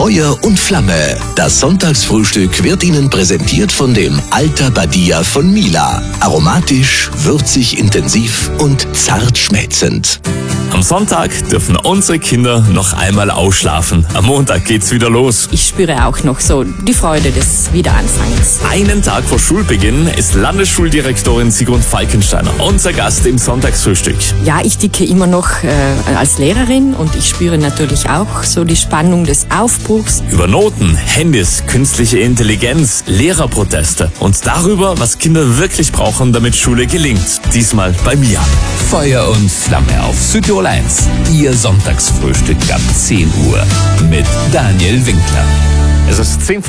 Feuer und Flamme. Das Sonntagsfrühstück wird Ihnen präsentiert von dem Alta Badia von Mila. Aromatisch, würzig, intensiv und zart schmelzend. Am Sonntag dürfen unsere Kinder noch einmal ausschlafen. Am Montag geht's wieder los. Ich spüre auch noch so die Freude des Wiederanfangs. Einen Tag vor Schulbeginn ist Landesschuldirektorin Sigrun Falkensteiner unser Gast im Sonntagsfrühstück. Ja, ich ticke immer noch als Lehrerin und ich spüre natürlich auch so die Spannung des Aufbruchs. Über Noten, Handys, künstliche Intelligenz, Lehrerproteste und darüber, was Kinder wirklich brauchen, damit Schule gelingt. Diesmal bei mir. Feuer und Flamme auf Südtirol 1. Ihr Sonntagsfrühstück ab 10 Uhr mit Daniel Winkler. Es ist 7:10.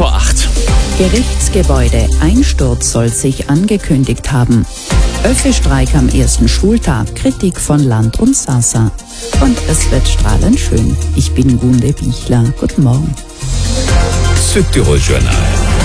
Gerichtsgebäude. Einsturz soll sich angekündigt haben. Öffi-Streik am ersten Schultag. Kritik von Land und Sasa. Und es wird strahlend schön. Ich bin Gunde Bichler. Guten Morgen. Südtirol Journal.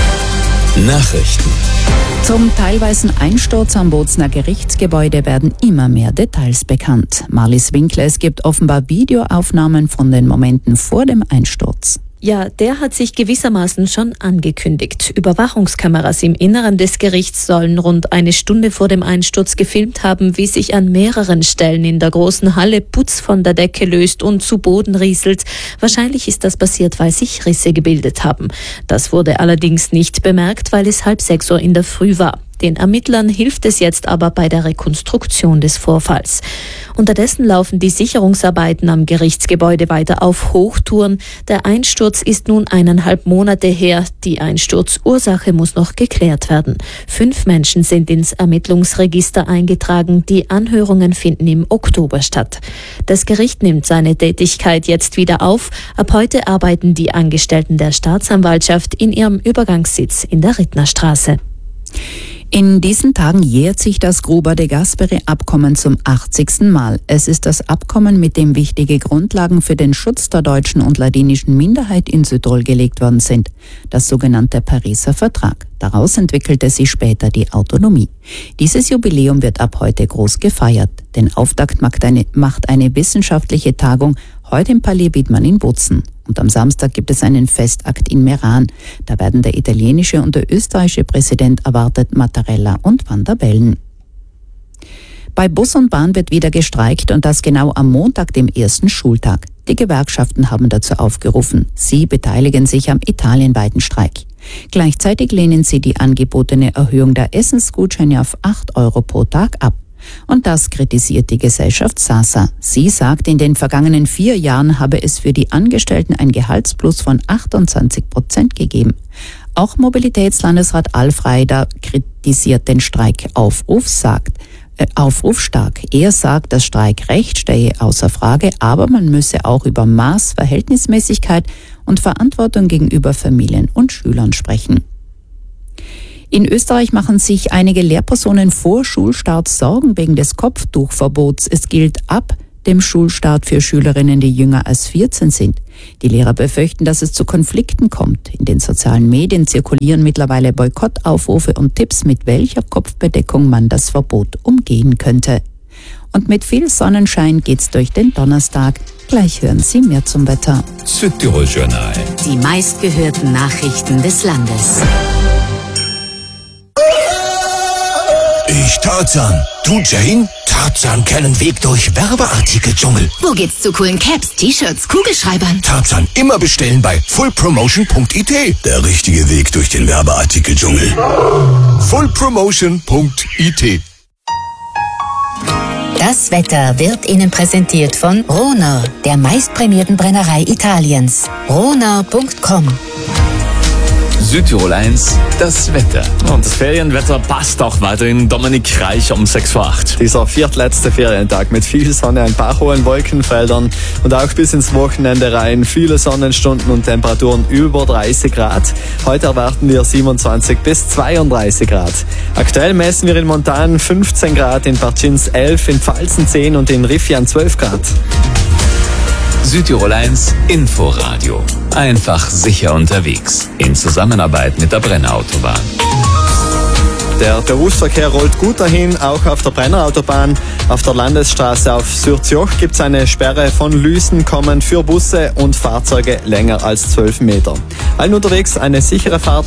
Nachrichten. Zum teilweisen Einsturz am Bozner Gerichtsgebäude werden immer mehr Details bekannt. Marlies Winkler, es gibt offenbar Videoaufnahmen von den Momenten vor dem Einsturz. Ja, der hat sich gewissermaßen schon angekündigt. Überwachungskameras im Inneren des Gerichts sollen rund eine Stunde vor dem Einsturz gefilmt haben, wie sich an mehreren Stellen in der großen Halle Putz von der Decke löst und zu Boden rieselt. Wahrscheinlich ist das passiert, weil sich Risse gebildet haben. Das wurde allerdings nicht bemerkt, weil es 5:30 Uhr in der Früh war. Den Ermittlern hilft es jetzt aber bei der Rekonstruktion des Vorfalls. Unterdessen laufen die Sicherungsarbeiten am Gerichtsgebäude weiter auf Hochtouren. Der Einsturz ist nun 1,5 Monate her. Die Einsturzursache muss noch geklärt werden. 5 Menschen sind ins Ermittlungsregister eingetragen. Die Anhörungen finden im Oktober statt. Das Gericht nimmt seine Tätigkeit jetzt wieder auf. Ab heute arbeiten die Angestellten der Staatsanwaltschaft in ihrem Übergangssitz in der Rittnerstraße. In diesen Tagen jährt sich das Gruber de Gasperi-Abkommen zum 80. Mal. Es ist das Abkommen, mit dem wichtige Grundlagen für den Schutz der deutschen und ladinischen Minderheit in Südtirol gelegt worden sind. Das sogenannte Pariser Vertrag. Daraus entwickelte sich später die Autonomie. Dieses Jubiläum wird ab heute groß gefeiert. Den Auftakt macht eine wissenschaftliche Tagung heute im Palais Wiedmann in Bozen. Und am Samstag gibt es einen Festakt in Meran. Da werden der italienische und der österreichische Präsident erwartet, Mattarella und Van der Bellen. Bei Bus und Bahn wird wieder gestreikt und das genau am Montag, dem ersten Schultag. Die Gewerkschaften haben dazu aufgerufen. Sie beteiligen sich am italienweiten Streik. Gleichzeitig lehnen sie die angebotene Erhöhung der Essensgutscheine auf 8 Euro pro Tag ab. Und das kritisiert die Gesellschaft Sasa. Sie sagt, in den vergangenen 4 Jahren habe es für die Angestellten ein Gehaltsplus von 28% gegeben. Auch Mobilitätslandesrat Alf Reider kritisiert den Streikaufruf stark. Er sagt, das Streikrecht stehe außer Frage, aber man müsse auch über Maß, Verhältnismäßigkeit und Verantwortung gegenüber Familien und Schülern sprechen. In Österreich machen sich einige Lehrpersonen vor Schulstart Sorgen wegen des Kopftuchverbots. Es gilt ab dem Schulstart für Schülerinnen, die jünger als 14 sind. Die Lehrer befürchten, dass es zu Konflikten kommt. In den sozialen Medien zirkulieren mittlerweile Boykottaufrufe und Tipps, mit welcher Kopfbedeckung man das Verbot umgehen könnte. Und mit viel Sonnenschein geht's durch den Donnerstag. Gleich hören Sie mehr zum Wetter. Südtirol Journal. Die meistgehörten Nachrichten des Landes. Ich Tarzan. Du Jane? Tarzan kennen Weg durch Werbeartikeldschungel. Wo geht's zu coolen Caps, T-Shirts, Kugelschreibern? Tarzan immer bestellen bei fullpromotion.it. Der richtige Weg durch den Werbeartikeldschungel. fullpromotion.it. Das Wetter wird Ihnen präsentiert von Rohner, der meistprämierten Brennerei Italiens. Rohner.com. Südtirol 1, das Wetter. Und das Ferienwetter passt auch weiterhin. Dominik Reich um 6:08 Uhr. Dieser viertletzte Ferientag mit viel Sonne, ein paar hohen Wolkenfeldern und auch bis ins Wochenende rein viele Sonnenstunden und Temperaturen über 30 Grad. Heute erwarten wir 27 bis 32 Grad. Aktuell messen wir in Montan 15 Grad, in Partschins 11, in Pfalzen 10 und in Rifian 12 Grad. Südtirol 1 Inforadio. Einfach sicher unterwegs. In Zusammenarbeit mit der Brennerautobahn. Der Berufsverkehr rollt gut dahin, auch auf der Brennerautobahn. Auf der Landesstraße auf Sürzjoch gibt es eine Sperre von Lüsen kommend für Busse und Fahrzeuge länger als 12 Meter. Allen unterwegs eine sichere Fahrt.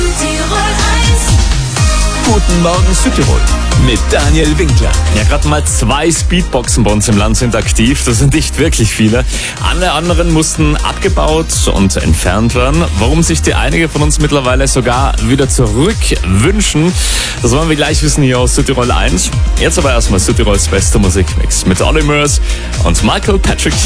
Guten Morgen Südtirol mit Daniel Winkler. Ja, gerade mal 2 Speedboxen bei uns im Land sind aktiv. Das sind nicht wirklich viele. Alle anderen mussten abgebaut und entfernt werden. Warum sich die einige von uns mittlerweile sogar wieder zurück wünschen, das wollen wir gleich wissen hier aus Südtirol 1. Jetzt aber erstmal Südtirols beste Musikmix mit Olly Murs und Michael Patrick.